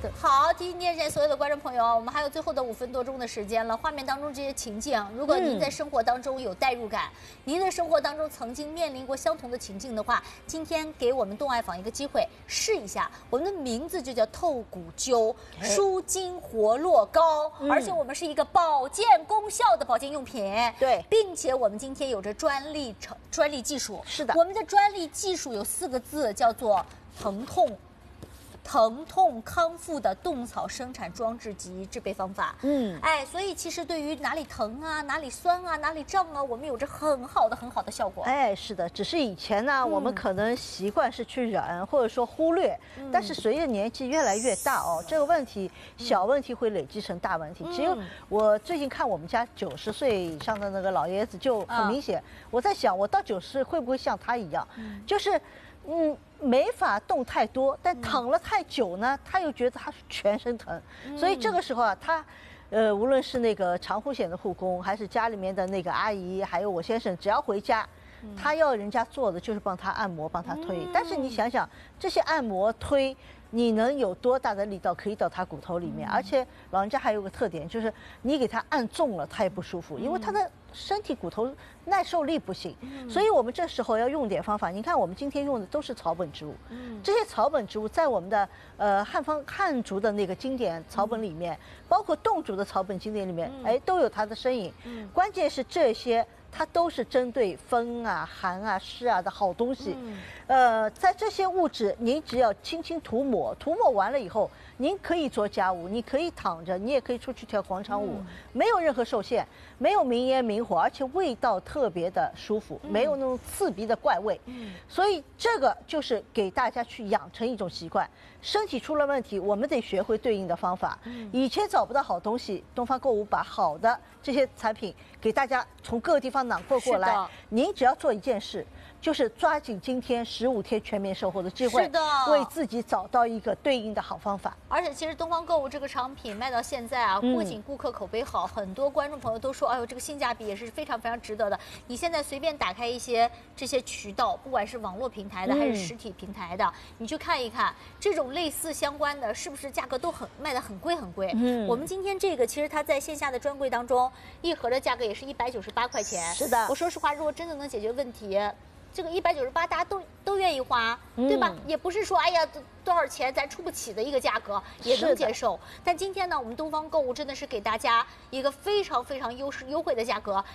的。 好，提醒电视前所有的观众朋友，我们还有最后的5分多钟的时间了。画面当中这些情境，如果您在生活当中有代入感，您的生活当中曾经面临过相同的情境的话，今天给我们动爱坊一个机会，试一下。我们的名字就叫透骨灸，舒筋活络膏，而且我们是一个保健功效的保健用品。 对， 并且我们今天有着专利技术。 是的， 我们的专利技术有4个字，叫做疼痛康复的动草生产装置及制备方法。所以其实对于哪里疼啊、哪里酸啊、哪里胀啊，我们有着很好的效果。 是的，只是以前呢，我们可能习惯是去忍，或者说忽略，但是随着年纪越来越大这个问题小问题会累积成大问题。只有我最近看我们家90岁以上的那个老爷子就很明显，我在想我到90岁会不会像他一样，就是没法动太多，但躺了太久呢，他又觉得他全身疼，所以这个时候啊，他无论是那个长护险的护工，还是家里面的那个阿姨，还有我先生，只要回家，他要人家做的就是帮他按摩、帮他推。但是你想想，这些按摩推，你能有多大的力道可以到他骨头里面？而且老人家还有个特点，就是你给他按重了，他也不舒服，因为他的身体骨头耐受力不行。所以我们这时候要用点方法。你看，我们今天用的都是草本植物，这些草本植物在我们的汉族的那个经典草本里面，包括侗族的草本经典里面，都有它的身影。关键是这些。它都是针对风啊、寒啊、湿啊的好东西，在这些物质，您只要轻轻涂抹完了以后，您可以做家务，你可以躺着，你也可以出去跳广场舞，没有任何受限，没有明烟明火，而且味道特别的舒服，没有那种刺鼻的怪味。所以这个就是给大家去养成一种习惯，身体出了问题，我们得学会对应的方法。以前找不到好东西，东方购物把好的这些产品给大家从各个地方囊括过来，您只要做一件事，就是抓紧今天15天全面售后的机会，为自己找到一个对应的好方法。 而且其实东方购物这个商品卖到现在啊，不仅顾客口碑好，很多观众朋友都说，哎呦，这个性价比也是非常值得的。你现在随便打开一些这些渠道，不管是网络平台的还是实体平台的，你去看一看，这种类似相关的，是不是价格都卖得很贵。我们今天这个其实它在线下的专柜当中，一盒的价格也是198块钱。 是的， 我说实话，如果真的能解决问题，这个198大家都愿意花，对吧？也不是说哎呀多少钱咱出不起的一个价格，也能接受。但今天呢，我们东方购物真的是给大家一个非常优惠的价格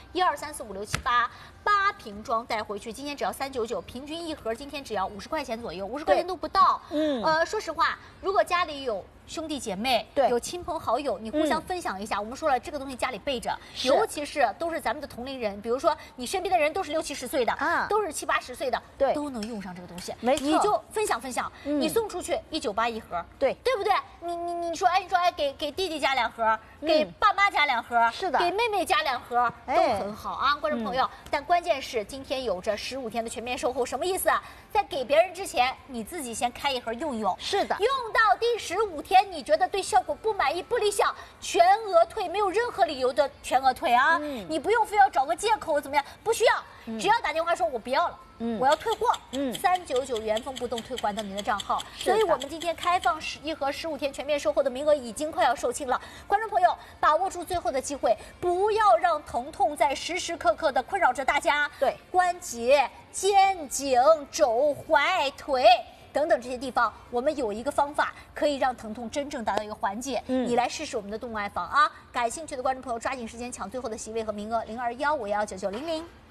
，1、2、3、4、5、6、7、8瓶装带回去，今天只要399，平均一盒今天只要50块钱左右，50块钱都不到。说实话，如果家里有兄弟姐妹，有亲朋好友，你互相分享一下。我们说了，这个东西家里备着，尤其是都是咱们的同龄人，比如说你身边的人都是60、70岁的，都是70、80岁的，都能用上这个东西。 没错， 你就分享，你送出去198一盒，对不对？你说给弟弟加2盒，给爸妈加2盒， 是的， 给妹妹加2盒，都很好啊，观众朋友。但关键是今天有着15天的全面售后，什么意思啊？在给别人之前，你自己先开一盒用一用。 是的， 用到第15天。你觉得对效果不满意、不理想，全额退，没有任何理由的全额退啊！你不用非要找个借口怎么样，不需要，只要打电话说我不要了，我要退货，399原封不动退还到您的账号。所以我们今天开放一盒15天全面售后的名额已经快要售罄了，观众朋友把握住最后的机会，不要让疼痛在时时刻刻的困扰着大家。关节、肩颈、肘、踝、腿。等等这些地方，我们有一个方法可以让疼痛真正达到一个缓解。你来试试我们的动爱坊啊！感兴趣的观众朋友抓紧时间抢最后的席位和名额，0215119900。